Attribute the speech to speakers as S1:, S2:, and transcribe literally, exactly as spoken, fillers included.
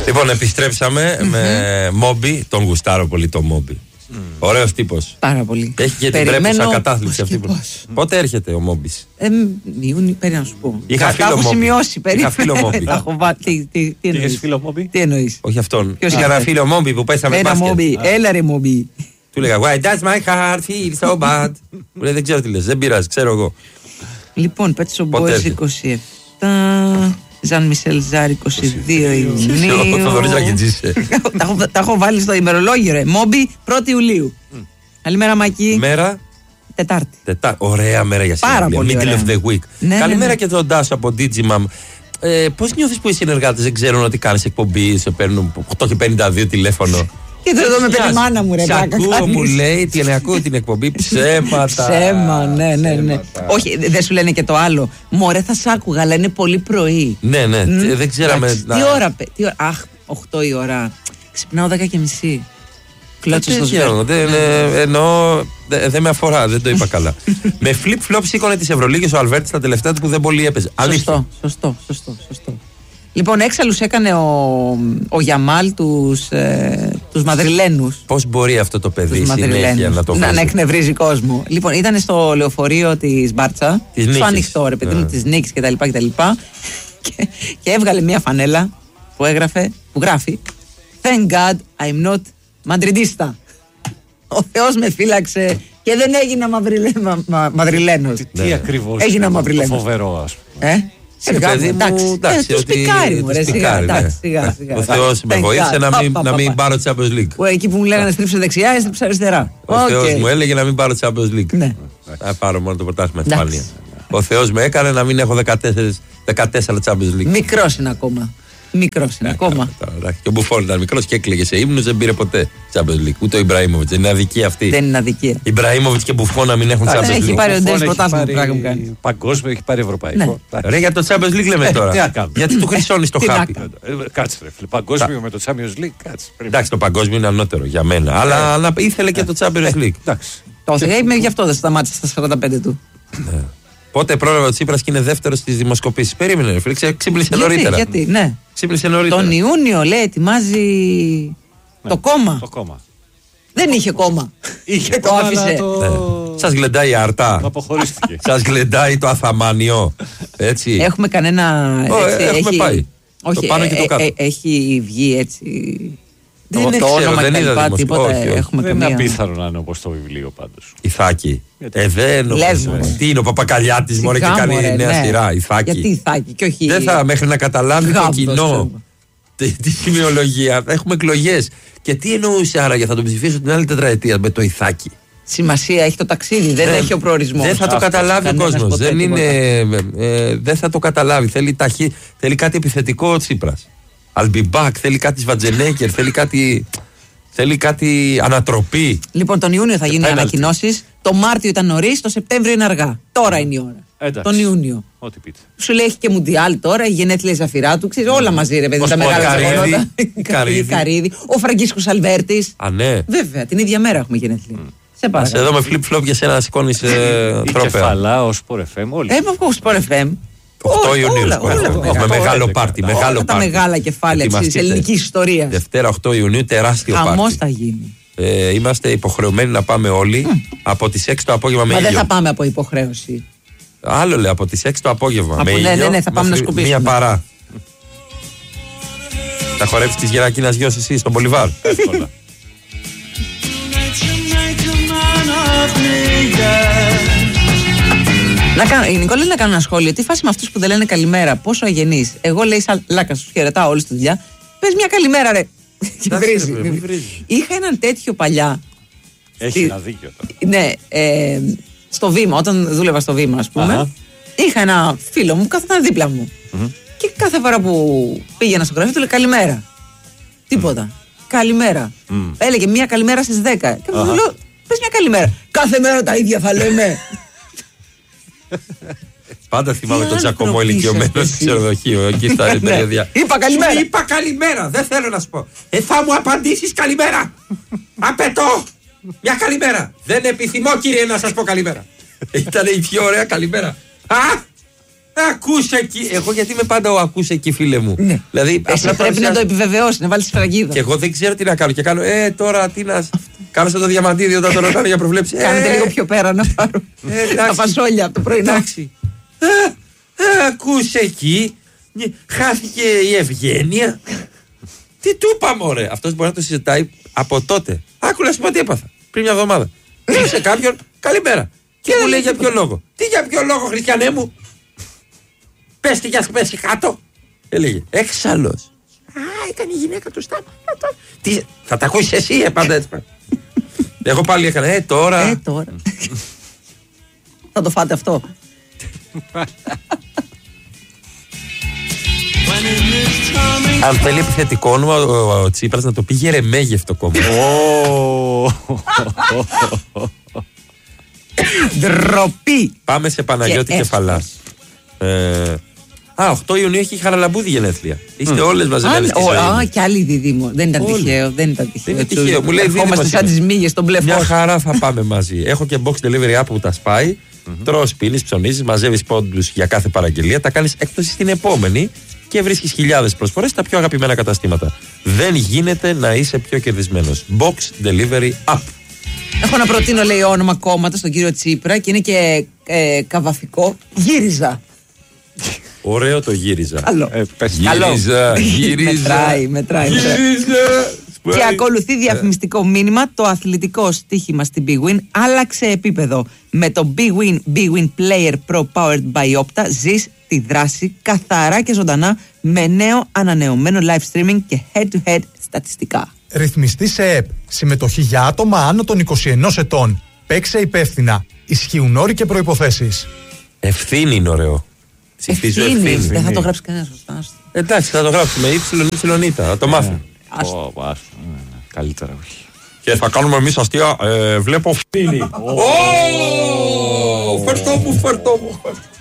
S1: Λοιπόν, επιστρέψαμε mm-hmm. με Μόμπι, τον γουστάρω πολύ τον Μόμπι. Mm. Ωραίος τύπος.
S2: Πάρα πολύ.
S1: Έχει και την τρέπουσα κατάθλιψη αυτή. Που... Πότε έρχεται ο Μόμπις?
S2: Ε, Ιούνιο, πρέπει να σου πω.
S1: Είχα
S2: φίλο
S1: Μόμπι.
S2: Σημειώσει,
S1: Είχα φίλο Μόμπι.
S2: Τι, τι, τι εννοείς?
S3: φίλο Μόμπι?
S2: Τι εννοείς?
S1: Όχι αυτόν. Είχα ένα φίλο Μόμπι που πέσαμε μπάσκετ.
S2: Ένα Μόμπι, έλα ρε Μόμπι.
S1: Του λέγα, why does my heart feel so bad? Μου λέει, δεν ξέρω τι λες, δεν πειράζει, ξέρω εγώ.
S2: Λοιπόν, Πέτσο Μπόες είκοσι επτά, Ζαν Μισελ Ζάρ είκοσι δύο Ιουνίου.
S1: Ο Θοδωρής Ρακετζής.
S2: Τα έχω βάλει στο ημερολόγιο ρε. Μόμπι πρώτη Ιουλίου. Καλημέρα Μάκη.
S1: Μέρα.
S2: Τετάρτη.
S1: Ωραία μέρα για σήμερα.
S2: Πάρα πολύ
S1: Middle of the week. Καλημέρα και τον Τάσο από Digimam. Πώς νιώθεις που οι συνεργάτες δεν ξέρουν ότι κάνεις εκπομπή, σε παίρνουν οκτώ και πενήντα δύο τηλέφωνο?
S2: Και εδώ με πέντε μάνα μου ρε.
S1: Σε ακούω, μου λέει, τι ακούω την εκπομπή, ψέματα.
S2: Ψέμα, ναι, ναι, ναι. Όχι, δεν σου λένε και το άλλο. Μωρέ, θα σ' άκουγα, αλλά είναι πολύ πρωί.
S1: Ναι, ναι, δεν ξέραμε.
S2: Τι ώρα, αχ, οκτώ η ώρα. Ξυπνάω δέκα και μισή. Κλώτσο στο
S1: σβέρ. Εννοώ, δεν με αφορά, δεν το είπα καλά. Με flip-flop σήκωνε τις Ευρωλίγες ο Αλβέρτης τα τελευταία του που δεν πολύ έπαιζε.
S2: Σωστό, σωστό, σωστό, σωστό. Λοιπόν, έξαλλους έκανε ο, ο Γιαμάλ τους, ε, τους Μαδριλένους.
S1: Πώς μπορεί αυτό το παιδί συνέχεια να το
S2: να, να εκνευρίζει κόσμο? Λοιπόν, ήταν στο λεωφορείο της Μπάρτσα, στο ανοιχτό ρε παιδί μου, της Νίκης κτλ. Και, και, και έβγαλε μια φανέλα που έγραφε, που γράφει Thank God I'm not Μαντριντίστα. Ο Θεός με φύλαξε και δεν έγινα Μαδριλένος.
S3: Τι, τι ακριβώς
S2: έγινα Μαδριλένος.
S3: Φοβερό, ας πούμε.
S2: Ε?
S1: Ε, παιδί μου, εντάξει,
S2: το σπικάρι μου, ρε, σιγά, εντάξει, σιγά, σιγά.
S1: Ο Θεός με βοήθησε να μην πάρω Champions League.
S2: Εκεί που μου λέγανε στρίψε δεξιά, έστριψε αριστερά.
S1: Ο Θεός μου έλεγε να μην πάρω Champions League. Θα πάρω μόνο το πρωτάθλημα Ισπανία. Ο Θεός με έκανε να μην έχω δεκατέσσερα Champions League.
S2: Μικρός είναι ακόμα. Μικρός είναι ακόμα.
S1: Και ο Μπουφόν ήταν μικρός και έκλαιγε σε ύμνους, δεν πήρε ποτέ Champions League. Ούτε ο Ιμπραήμοβιτς. Είναι αδικία αυτή.
S2: Δεν είναι αδικία.
S1: Ιμπραήμοβιτς και Μπουφόν να μην έχουν Champions League.
S2: Έχει πάρει ο Ντέλ πρωτάθλημα που πράγμα μου κάνει.
S3: Παγκόσμιο, έχει πάρει ευρωπαϊκό.
S1: Ρε, για το Champions League λέμε τώρα. Γιατί του χρυσώνει το χάπι.
S3: Κάτσε ρε φίλε. Παγκόσμιο με το Champions League.
S1: Εντάξει, το παγκόσμιο είναι ανώτερο για μένα. Αλλά ήθελε και το Champions League.
S2: Το είμαι γι' αυτό δεν σταμάτησε στα σαράντα πέντε του.
S1: Πότε πρόλαβε ο Τσίπρας και είναι δεύτερος στις δημοσκοπήσεις? Περίμενε, φίλε, ξύπνησε νωρίτερα.
S2: Γιατί, ναι.
S1: Ξύπνησε νωρίτερα.
S2: Τον Ιούνιο, λέει, ετοιμάζει ναι, το κόμμα.
S3: Το κόμμα.
S2: Δεν είχε κόμμα.
S3: Είχε
S2: το άφησε.
S3: Το...
S1: Ναι. Σας γλεντάει η αρτά.
S3: Αποχωρίστηκε.
S1: Σας γλεντάει το αθαμάνιο. Έτσι.
S2: Έχουμε κανένα.
S1: Έτσι, έχουμε έχει... πάει.
S2: Όχι,
S1: το πάνω και το κάτω.
S2: Ε, ε, έχει βγει έτσι.
S1: Δεν το, το όνομα δεν είδα
S2: τίποτα. Έχουμε
S3: δεν είναι απίθανο να είναι όπως το βιβλίο πάντως.
S1: Ιθάκη. Ε, δεν νομίζω. Τι είναι ο Παπακαλιάτης μωρέ και κάνει νέα ναι. σειρά. Ιθάκη.
S2: Γιατί Ιθάκη και όχι.
S1: Δεν θα μέχρι να καταλάβει το κοινό τη, τη σημειολογία. Έχουμε εκλογές. Και τι εννοούσε άραγε, θα τον ψηφίσω την άλλη τετραετία με το Ιθάκη.
S2: Σημασία έχει το ταξίδι, δεν, δεν έχει ο προορισμός.
S1: Δεν θα το καταλάβει ο κόσμος. Δεν, ε, δεν θα το καταλάβει. Θέλει, ταχύ, θέλει κάτι επιθετικό ο Τσίπρας. I'll be back, θέλει κάτι Σβατζενέγκερ, θέλει κάτι, θέλει κάτι ανατροπή. Λοιπόν, τον Ιούνιο θα γίνουν οι ανακοινώσεις. Το Μάρτιο ήταν νωρίς, το Σεπτέμβριο είναι αργά. Τώρα είναι η ώρα.
S3: Εντάξει.
S1: Τον Ιούνιο.
S3: Ό,τι πείτε.
S2: Σου λέει έχει και Μουντιάλ τώρα, η γενέθλια Ζαφυρά του, ξέρει όλα μαζί ρε παιδί. Τα μεγάλα γεγονότα. Καρύδι. Ο Φραγκίσκος Αλβέρτης.
S1: Α, ναι.
S2: Βέβαια, την ίδια μέρα έχουμε γενέθλια. Mm. Σε
S1: παρακαλώ. Εδώ με flip-flop για σένα να σηκώνεις τρόπαια.
S3: Η Κεφαλά, ο Sport εφ εμ, όλοι.
S2: Ε, ο Sport εφ εμ.
S1: οκτώ Ιουνίου. Με μεγάλο πάρτι.
S2: Όλα τα μεγάλα κεφάλαια της ελληνικής ιστορίας.
S1: Δευτέρα οκτώ Ιουνίου, τεράστιο πάρτι.
S2: Χαμός θα γίνει.
S1: Ε, είμαστε υποχρεωμένοι να πάμε όλοι mm. από τις έξι το απόγευμα με ήλιο.
S2: Μα δεν θα πάμε από υποχρέωση.
S1: Άλλο λέω, από τις έξι το απόγευμα.
S2: Από
S1: με
S2: ναι,
S1: ήλιο,
S2: ναι, ναι, θα πάμε να σκουπίσουμε.
S1: Μία παρά. Θα χορέψεις της Γερακίνας γιος εσύ στον Μπολιβάρ.
S3: Εύκολα.
S2: Να κάνω, η Νικόλη να κάνω ένα σχόλιο. Τι φάση με αυτούς που δεν λένε καλημέρα, πόσο αγενείς. Εγώ λέει σαν λάκα σου χαιρετάω όλη τη δουλειά. Πες μια καλημέρα ρε. Και βρίζει. Είχα έναν τέτοιο παλιά.
S3: Έχει ένα δίκιο τώρα.
S2: Ναι, ε, στο Βήμα, όταν δούλευα στο Βήμα, ας πούμε, uh-huh. είχα ένα φίλο μου που κάθονταν δίπλα μου. Uh-huh. Και κάθε φορά που πήγαινα στο γραφείο του λέει καλημέρα. Τίποτα. Mm. Καλημέρα. Mm. Έλεγε μια καλημέρα στις δέκα. Και μου uh-huh. λέω, πες μια καλημέρα. Κάθε μέρα τα ίδια θα λέμε.
S1: Πάντα θυμάμαι τον Τζακωμό ηλικιωμένο στο ξενοδοχείο. Εκεί στα παιδιά.
S2: Είπα καλημέρα.
S1: Είπα καλημέρα. Δεν θέλω να σου πω. Ε, θα μου απαντήσεις καλημέρα. Απαιτώ. Μια καλημέρα. Δεν επιθυμώ κύριε να σας πω καλημέρα. Ήταν η πιο ωραία καλημέρα. Α! Ακούσε εκεί. Εγώ γιατί είμαι πάντα ο ακούσε εκεί, φίλε μου.
S2: Ναι.
S1: Δηλαδή,
S2: εσύ πρέπει παρουσιάζει... να το επιβεβαιώσει, να βάλει σφραγίδα.
S1: Και εγώ δεν ξέρω τι να κάνω. Και κάνω, ε, τώρα τι να. Κάνω σαν το διαμαντίδιο όταν το ρωτάνε για προβλέψει.
S2: Κάνετε ε, λίγο πιο πέρα να πάρω. Ε, τα φασόλια από το πρωινό.
S1: Εντάξει. Ακούσε εκεί. Χάθηκε η ευγένεια. Τι του είπαμε, ωραία. Αυτό μπορεί να το συζητάει από τότε. Άκου να σου πω τι έπαθα. Πριν μια εβδομάδα. Σε κάποιον, καλημέρα. Και μου λέει για ποιο λόγο. Τι για ποιο λόγο, Χριστιανέ μου. Πες τι για πέσει κάτω. Έλεγε. Έξαλλος. Α, ήταν η γυναίκα του Στάμα. Τι, θα τα ακούσεις εσύ, ε, πάντα έτσι. Εγώ πάλι έκανα. Ε, τώρα.
S2: Ε, τώρα. Θα το φάτε αυτό.
S1: Αν θέλει επιθετικό όνομα ο Τσίπρας να το πει Γερεμέγευτο κόμμα.
S2: Ντροπή.
S1: Πάμε σε Παναγιώτη Κεφαλά. Ε, α, οκτώ Ιουνίου έχει Χαραλαμπούδη γενέθλια. Είστε mm. όλες μαζεμένες στη ζωή.
S2: Α, και άλλη δίδυμο. Δεν ήταν
S1: Όλοι.
S2: τυχαίο. Δεν ήταν τυχαίο.
S1: Δεν είναι τυχαίο. Μου λέει
S2: ερχόμαστε σαν τις μύγες στον μπλε φως.
S1: Μια χαρά θα πάμε μαζί. Έχω και box delivery app που τα σπάει. Mm-hmm. Τρως, πίνεις, ψωνίζεις, μαζεύεις πόντους για κάθε παραγγελία. Τα κάνεις έκπτωση στην επόμενη και βρίσκεις χιλιάδες προσφορές στα πιο αγαπημένα καταστήματα. Δεν γίνεται να είσαι πιο κερδισμένος. Box delivery app.
S2: Έχω να προτείνω, λέει, όνομα κόμματος στον κύριο Τσίπρα και είναι και ε, καβαφικό. Γύριζα.
S1: Ωραίο το γύριζα.
S2: Καλό.
S1: Ε, γύριζα, γύριζα.
S2: μετράει, μετράει.
S1: Γύριζα.
S2: Και ακολουθεί διαφημιστικό μήνυμα. Το αθλητικό στοίχημα στην Big Win άλλαξε επίπεδο. Με το Big Win Big Win Player Pro Powered by Opta ζεις τη δράση καθαρά και ζωντανά με νέο ανανεωμένο live streaming και head-to-head στατιστικά.
S4: Ρυθμιστή σε ΕΠ. Συμμετοχή για άτομα άνω των είκοσι ένα ετών. Παίξε υπεύθυνα. Ισχύουν όροι και προϋποθέσεις.
S1: Ευθύνη είναι ωραίο.
S2: Ευθύνη. ευθύνη. Δεν θα το γράψει κανένα σωστά.
S1: Εντάξει, θα το γράψουμε. Υψιλον θα το μάθουμε.
S3: Καλύτερα όχι.
S1: Και θα κάνουμε εμείς αστεία. Βλέπω ευθύνη. Φερτό μου, φερτό μου.